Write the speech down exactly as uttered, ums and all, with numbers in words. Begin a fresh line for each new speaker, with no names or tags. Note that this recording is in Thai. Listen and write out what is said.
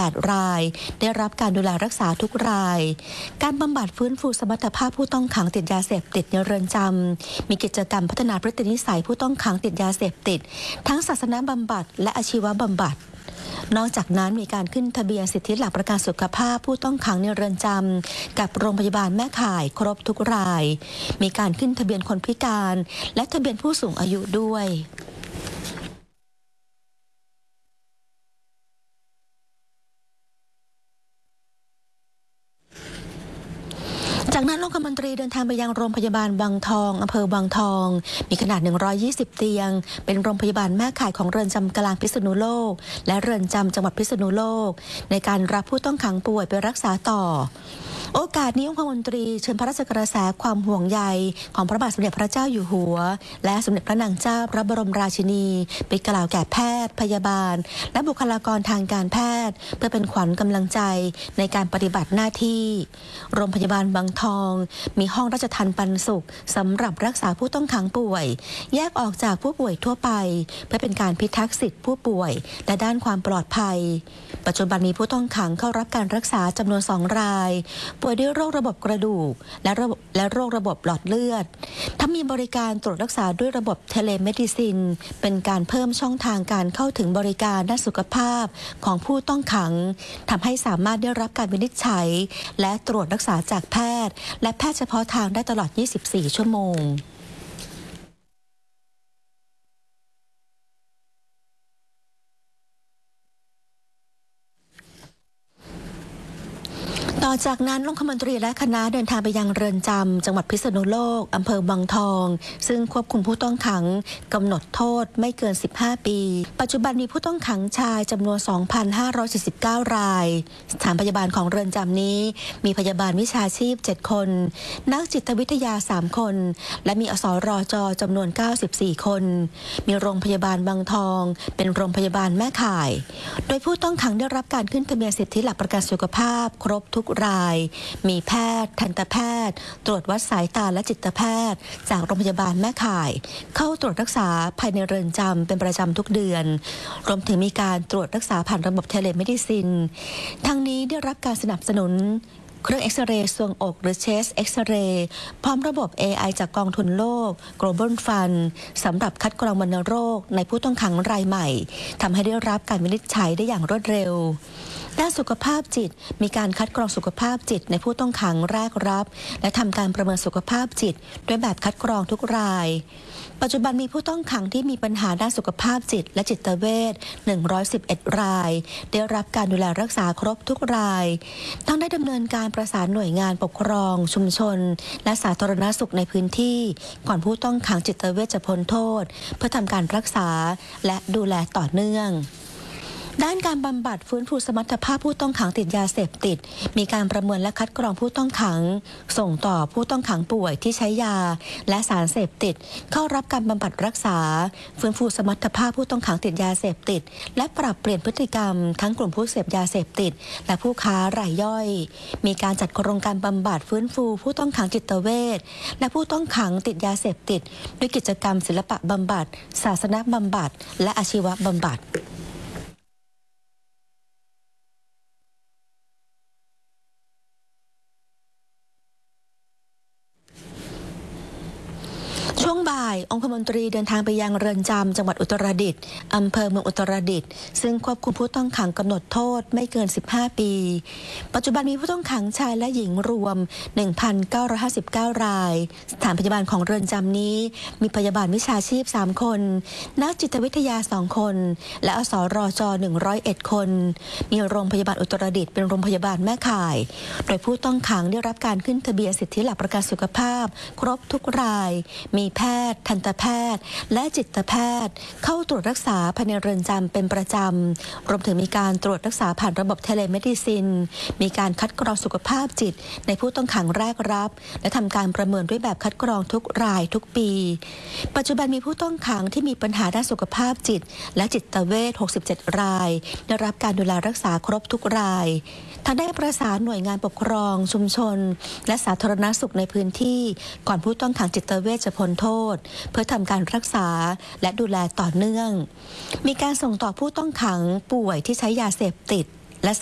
ด รายได้รับการดูแลรักษาทุกรายการบำบัดฟื้นฟูสมรรถภาพผู้ต้องขังติดยาเสพติดในเรือนจำมีกิจกรรมพัฒนาพฤตินิสัยผู้ต้องขังติดยาเสพติดทั้งศาสนาบำบัดและอาชีวบำบัดนอกจากนั้นมีการขึ้นทะเบียนสิทธิหลักประกันสุขภาพผู้ต้องขังในเรือนจำกับโรงพยาบาลแม่ข่ายครบทุกรายมีการขึ้นทะเบียนคนพิการและทะเบียนผู้สูงอายุด้วยจากนั้นรัฐมนตรีเดินทางไปยังโรงพยาบาลวังทองอำเภอวังทองมีขนาดหนึ่งร้อยยี่สิบเตียงเป็นโรงพยาบาลแม่ข่ายของเรือนจำกลางพิษณุโลกและเรือนจำจังหวัดพิษณุโลกในการรับผู้ต้องขังป่วยไปรักษาต่อโอกาสนี้องคมนตรีเชิญพระราชกระแสความห่วงใยของพระบาทสมเด็จพระเจ้าอยู่หัวและสมเด็จพระนางเจ้าพระบรมราชินีไปกล่าวแก่แพทย์พยาบาลและบุคลากรทางการแพทย์เพื่อเป็นขวัญกำลังใจในการปฏิบัติหน้าที่โรงพยาบาลบางทองมีห้องราชทัณฑ์ปันสุขสำหรับรักษาผู้ต้องขังป่วยแยกออกจากผู้ป่วยทั่วไปเพื่อเป็นการพิทักษ์สิทธิผู้ป่วยและด้านความปลอดภัยปัจจุบันมีผู้ต้องขังเข้ารับการรักษาจำนวนสองรายป่วยด้วยโรคระบบกระดูกและระบบและโรคระบบหลอดเลือดทั้งมีบริการตรวจรักษาด้วยระบบเทเลเมดิซินเป็นการเพิ่มช่องทางการเข้าถึงบริการด้านสุขภาพของผู้ต้องขังทำให้สามารถได้รับการวินิจฉัยและตรวจรักษาจากแพทย์และแพทย์เฉพาะทางได้ตลอดยี่สิบสี่ชั่วโมงต่อจากนั้นรัฐมนตรีและคณะเดินทางไปยังเรือนจำจังหวัดพิษณุโลกอำเภอวังทองซึ่งควบคุมผู้ต้องขังกำหนดโทษไม่เกินสิบห้าปีปัจจุบันมีผู้ต้องขังชายจำนวน สองพันห้าร้อยสี่สิบเก้า รายสถานพยาบาลของเรือนจำนี้มีพยาบาลวิชาชีพเจ็ดคนนักจิตวิทยาสามคนและมีอสรจจำนวนเก้าสิบสี่คนมีโรงพยาบาลวังทองเป็นโรงพยาบาลแม่ข่ายโดยผู้ต้องขังได้รับการขึ้นทะเบียนสิทธิหลักประกันสุขภาพครบทุกรายมีแพทย์ทันตแพทย์ตรวจวัดสายตาและจิตแพทย์จากโรงพยาบาลแม่ข่ายเข้าตรวจรักษาภายในเรือนจำเป็นประจำทุกเดือนรวมถึงมีการตรวจรักษาผ่านระบบเทเลเมดิซินทั้งนี้ได้รับการสนับสนุนเครื่องเอ็กซเรย์ทรวงอกหรือเชสเอ็กซเรย์พร้อมระบบ เอ ไอ จากกองทุนโลก Global Fund สำหรับคัดกรองวัณโรคในผู้ต้องขังรายใหม่ทำให้ได้รับการวินิจฉัยได้อย่างรวดเร็วด้านสุขภาพจิตมีการคัดกรองสุขภาพจิตในผู้ต้องขังแรกรับและทำการประเมินสุขภาพจิตด้วยแบบคัดกรองทุกรายปัจจุบันมีผู้ต้องขังที่มีปัญหาด้านสุขภาพจิตและจิตเวชหนึ่งร้อยสิบเอ็ดรายได้รับการดูแลรักษาครบทุกรายทั้งได้ดำเนินการประสานหน่วยงานปกครองชุมชนและสาธารณสุขในพื้นที่ก่อนผู้ต้องขังจิตเวชจะพ้นโทษเพื่อทำการรักษาและดูแลต่อเนื่องด้านการบำบัดฟื้นฟูสมรรถภาพผู้ต้องขังติดยาเสพติดมีการประเมินและคัดกรองผู้ต้องขังส่งต่อผู้ต้องขังป่วยที่ใช้ยาและสารเสพติดเข้ารับการบำบัดรักษาฟื้นฟูสมรรถภาพผู้ต้องขังติดยาเสพติดและปรับเปลี่ยนพฤติกรรมทั้งกลุ่มผู้เสพยาเสพติดและผู้ค้ารายย่อยมีการจัดโครงการบำบัดฟื้นฟูผู้ต้องขังจิตเวชและผู้ต้องขังติดยาเสพติดด้วยกิจกรรมศิลปะบำบัดศาสนบำบัดและอาชีวบำบัดช่วงบ่ายองคมนตรีเดินทางไปยังเรือนจำจังหวัดอุตรดิตถ์อำเภอเมืองอุตรดิตถ์ซึ่งควบคุมผู้ต้องขังกำหนดโทษไม่เกินสิบห้าปีปัจจุบันมีผู้ต้องขังชายและหญิงรวม หนึ่งพันเก้าร้อยห้าสิบเก้า รายสถานพยาบาลของเรือนจำนี้มีพยาบาลวิชาชีพสามคนนักจิตวิทยาสองคนและอสรจหนึ่งร้อยเอ็ดคนมีโรงพยาบาลอุตรดิตถ์เป็นโรงพยาบาลแม่ข่ายโดยผู้ต้องขังได้รับการขึ้นทะเบียนสิทธิหลักประกันสุขภาพครบทุกรายมีแพทย์ทันตแพทย์และจิตแพทย์เข้าตรวจรักษาภายในเรือนจำเป็นประจำรวมถึงมีการตรวจรักษาผ่านระบบเทเลเมดิซินมีการคัดกรองสุขภาพจิตในผู้ต้องขังแรกรับและทำการประเมินด้วยแบบคัดกรองทุกรายทุกปีปัจจุบันมีผู้ต้องขังที่มีปัญหาด้านสุขภาพจิตและจิตเวชหกสิบเจ็ดรายได้รับการดูแลรักษาครบทุกรายทางได้ประสานหน่วยงานปกครองชุมชนและสาธารณสุขในพื้นที่ก่อนผู้ต้องขังจิตเวชจะพ้นโทษเพื่อทำการรักษาและดูแลต่อเนื่องมีการส่งต่อผู้ต้องขังป่วยที่ใช้ยาเสพติด